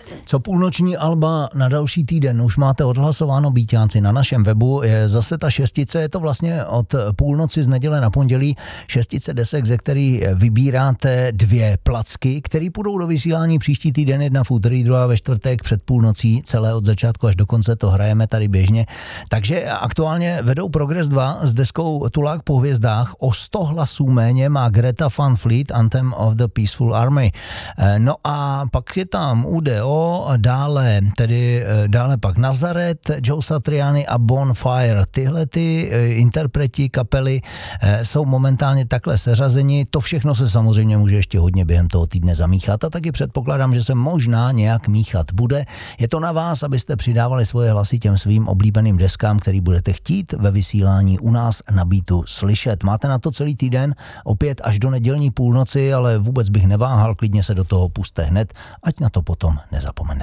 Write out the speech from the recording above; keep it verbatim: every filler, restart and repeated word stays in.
Co půlnoční alba na další týden už máte odhlasováno, býťáci, na našem webu. Je zase ta šestice, je to vlastně od půlnoci z neděle na pondělí, šestice desek, ze který vybíráte dvě placky, které půjdou do vysílání příští týden, jedna v úterý, druhá ve čtvrtek před půlnocí, celé od začátku až do konce to hrajeme tady běžně. Takže aktuálně vedou Progress dva s deskou Tulák po hvězdách, o sto hlasů méně má Greta Van Fleet, Anthem of the Peaceful Army. No a pak je tam U D O, dále, tedy dále pak Nazaret, Joe Satriani a Bonfire. Tyhle ty interpreti kapely jsou momentálně takhle seřazeni. To všechno se samozřejmě může ještě hodně během toho týdne zamíchat a taky předpokládám, že se možná nějak míchat bude. Je to na vás, abyste přidávali svoje hlasy těm svým oblíbeným deskám, který budete chtít ve vysílání u nás na Beatu slyšet. Máte na to celý týden, opět až do nedělní půlnoci, ale vůbec bych neváhal, klidně se do toho puste hned, ať na to potom nezapomenete.